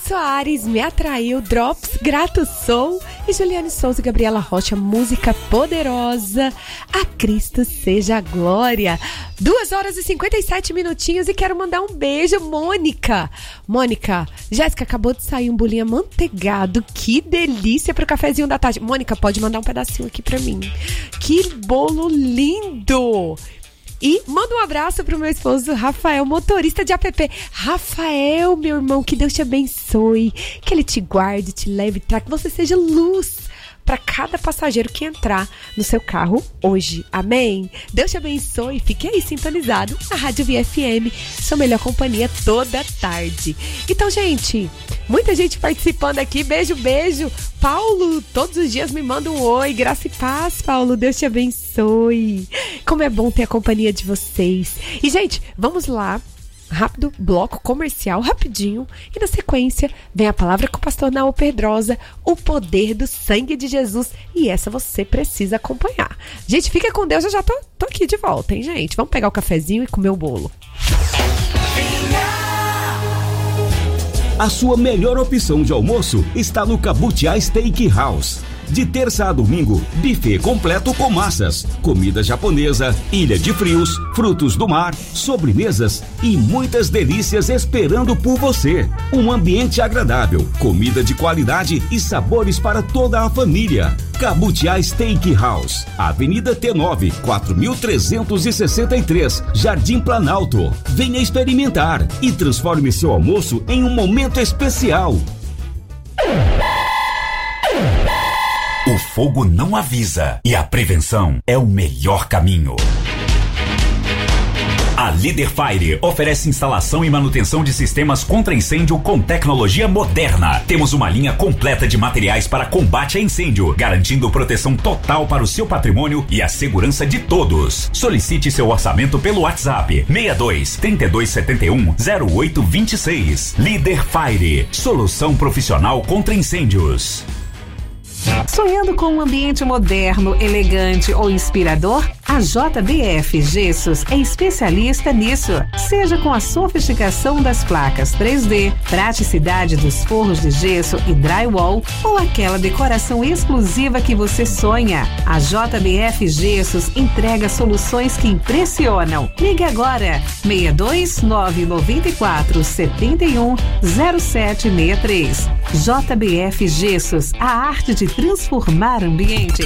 Soares, Me Atraiu, Drops, Grato Sou, e Juliane Souza e Gabriela Rocha, Música Poderosa, A Cristo Seja a Glória. 2h57 minutinhos e quero mandar um beijo, Mônica, Jéssica, acabou de sair um bolinho amanteigado, que delícia pro cafezinho da tarde. Mônica, pode mandar um pedacinho aqui pra mim. Que bolo lindo! E manda um abraço pro meu esposo, Rafael, motorista de app. Rafael, meu irmão, que Deus te abençoe, que Ele te guarde, te leve, traga, que você seja luz para cada passageiro que entrar no seu carro hoje. Amém? Deus te abençoe. Fique aí sintonizado na Rádio VFM, sua melhor companhia toda tarde. Então, gente, muita gente participando aqui. Beijo. Paulo, todos os dias me manda um oi. Graça e paz, Paulo. Deus te abençoe. Como é bom ter a companhia de vocês. E, gente, vamos lá. Rápido, bloco comercial, rapidinho. E na sequência, vem a palavra com o pastor Naô Pedrosa, o poder do sangue de Jesus. E essa você precisa acompanhar. Gente, fica com Deus, eu já tô aqui de volta, hein, gente? Vamos pegar o cafezinho e comer o bolo. A sua melhor opção de almoço está no Cabutiá Steakhouse. De terça a domingo, buffet completo com massas, comida japonesa, ilha de frios, frutos do mar, sobremesas e muitas delícias esperando por você. Um ambiente agradável, comida de qualidade e sabores para toda a família. Cabutiá Steakhouse, Avenida T9, 4363, Jardim Planalto. Venha experimentar e transforme seu almoço em um momento especial. O fogo não avisa e a prevenção é o melhor caminho. A Líder Fire oferece instalação e manutenção de sistemas contra incêndio com tecnologia moderna. Temos uma linha completa de materiais para combate a incêndio, garantindo proteção total para o seu patrimônio e a segurança de todos. Solicite seu orçamento pelo WhatsApp 62 3271 0826. Líder Fire, solução profissional contra incêndios. Sonhando com um ambiente moderno, elegante ou inspirador? A JBF Gessos é especialista nisso. Seja com a sofisticação das placas 3D, praticidade dos forros de gesso e drywall ou aquela decoração exclusiva que você sonha, a JBF Gessos entrega soluções que impressionam. Ligue agora, 62994 71 0763. JBF Gessos, a arte de transformar ambiente.